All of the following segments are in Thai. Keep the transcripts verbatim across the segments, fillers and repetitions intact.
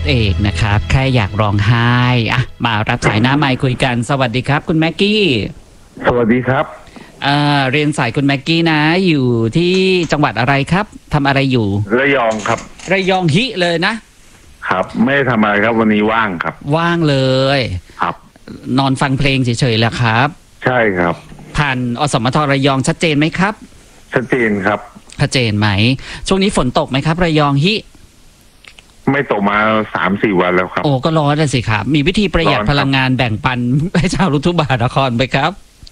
เอกนะครับแค่อยากร้องไห้อ่ะมารับสายหน้าไมค์คุยกันสวัสดีครับคุณแม็กกี้สวัสดีครับเอ่อเรียนสายคุณแม็กกี้นะอยู่ที่จังหวัดอะไรครับทำอะไรอยู่ระยองครับระยองฮิเลยนะครับไม่ได้ทำอะไรครับวันนี้ว่างครับว่างเลยครับนอนฟังเพลงเฉยๆแหละครับใช่ครับผ่านอสมทระยองชัดเจนไหมครับชัดเจนครับชัดเจนไหมช่วงนี้ฝนตกไหมครับระยองฮิไม่ตกมาสามสี่วันแล้วครับโอ้ก็ร้อนเลยสิครับมีวิธีประหยัดพลังงานแบ่งปันให้ชาวลูกทุ่งมหานครไหมครับ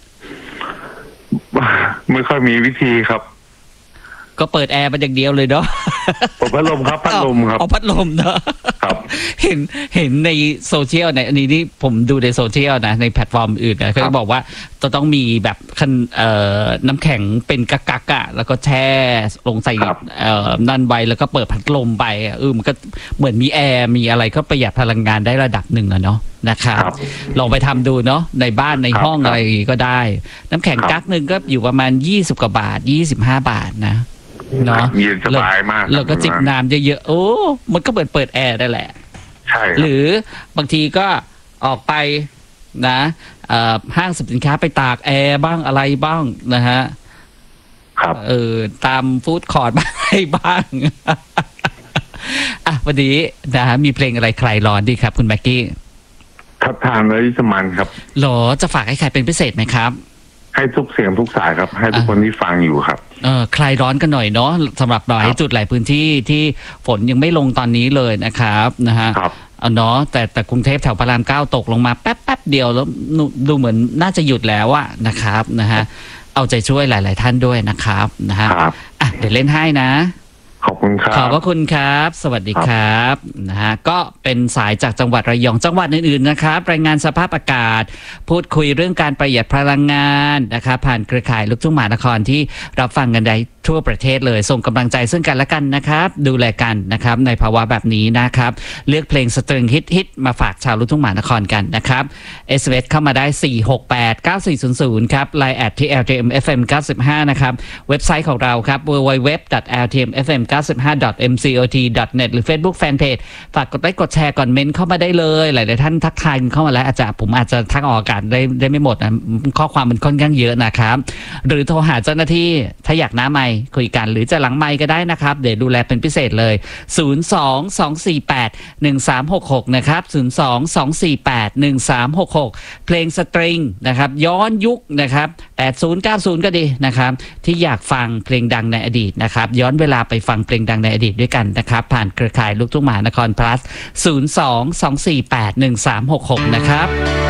ไม่ค่อยมีวิธีครับก็เปิดแอร์มาอย่างเดียวเลยเนาะพัดลมครับพัดลมครับเอาพัดลมเนาะครับเห็นเห็นในโซเชียลในอันนี้นี่ผมดูในโซเชียลนะในแพลตฟอร์มอื่นนะเขาบอกว่าจะต้องมีแบบคันเอ่อน้ำแข็งเป็นกักกักอะแล้วก็แช่ลงใส่เอ่อนั่นใบแล้วก็เปิดพัดลมไปเออมันก็เหมือนมีแอร์มีอะไรก็ประหยัดพลังงานได้ระดับหนึ่งอะเนาะนะครับลองไปทำดูเนาะในบ้านในห้องอะไรก็ได้น้ำแข็งกักหนึ่งก็อยู่ประมาณยี่สิบกว่าบาทยี่สิบห้าบาทนะเนาะเย็นสบายมากแล้วก็จิบน้ำเยอะๆโอ้มันก็เปิดเปิดแอร์ได้แหละใช่หรือบางทีก็ออกไปนะห้างสรรพสินค้าไปตากแอร์บ้างอะไรบ้างนะฮะครับเออตามฟู้ดคอร์ทบ้างอะไรบ้างอ่ะวันนี้นะฮะมีเพลงอะไรใครร้อนดีครับคุณแม็กกี้ครับทางเลยสมันครับหรอจะฝากให้ใครเป็นพิเศษไหมครับให้ทุกเสียงทุกสายครับให้ทุกคนที่ฟังอยู่ครับเออคลายร้อนกันหน่อยเนาะสำหรับหลายจุดหลายพื้นที่ที่ฝนยังไม่ลงตอนนี้เลยนะครับนะฮะเอาเนาะแต่แต่กรุงเทพแถวพระรามเก้าตกลงมาแป๊บแป๊บเดียวแล้วดูเหมือนน่าจะหยุดแล้วอะนะครับนะฮะเอาใจช่วยหลายๆท่านด้วยนะครับนะฮะอ่ะเดี๋ยวเล่นให้นะขอบคุณครับขอบพระคุณครับสวัสดีครับนะฮะก็เป็นสายจากจังหวัดระยองจังหวัดอื่นๆนะครับรายงานสภาพอากาศพูดคุยเรื่องการประหยัดพลังงานนะครับผ่านเครือข่ายลูกทุ่งมหานครที่รับฟังกันได้ทั่วประเทศเลยส่งกำลังใจซึ่งกันและกันนะครับดูแลกันนะครับในภาวะแบบนี้นะครับเลือกเพลงสตริงฮิตฮิตมาฝากชาวลูกทุ่งมหานครกันนะครับ เอส เอ็ม เอส เข้ามาได้สี่ หก แปด เก้า สี่ ศูนย์ ศูนย์ครับ ไลน์ แอท ที่ แอล ที เอ็ม เอฟ เอ็ม เก้าสิบห้านะครับเว็บไซต์ของเราครับ ดับเบิลยู ดับเบิลยู ดับเบิลยู ดอท แอล ที เอ็ม เอฟ เอ็ม เก้าสิบห้า ดอท เอ็ม ซี โอ ที ดอท เน็ต หรือ Facebook Fanpage ฝากกดไลค์กดแชร์ก่อนเมนต์เข้ามาได้เลยหลายๆท่านทักทายเข้ามาแล้วอาจจะผมอาจจะทักออกอากาศได้ได้ไม่หมดนะข้อความมันค่อนข้างเยอะนะครับหรือโทรหาเจ้าหน้าที่ถ้าอยากหน้าไมค์คุยกันหรือจะหลังไมค์ก็ได้นะครับเดี๋ยวดูแลเป็นพิเศษเลยศูนย์ สอง สอง สี่ แปด หนึ่ง สาม หก หกนะครับศูนย์ สอง สอง สี่ แปด หนึ่ง สาม หก หกเพลงสตริงนะครับย้อนยุคนะครับแปดสิบ เก้าสิบก็ดีนะครับที่อยากฟังเพลงดังในอดีตนะครับย้อนเวลาไปฟังเพลงดังในอดีตด้วยกันนะครับผ่านเครือข่ายลูกทุ่งมหานคร plus ศูนย์ สอง สอง สี่ แปด หนึ่ง สาม หก หกนะครับ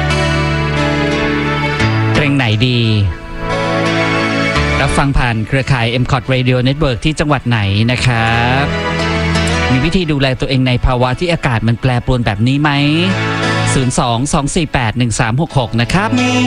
เพลงไหนดีรับฟังผ่านเครือข่าย เอ็ม คอท Radio Network ที่จังหวัดไหนนะครับมีวิธีดูแลตัวเองในภาวะที่อากาศมันแปรปรวนแบบนี้ไหมศูนย์ สอง สอง สี่ แปด หนึ่ง สาม หก หกนะครับ